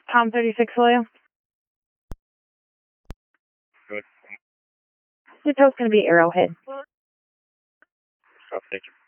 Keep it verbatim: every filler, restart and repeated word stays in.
Tom thirty-six William. Good. The toast going to be Arrowhead. Oh, thank you.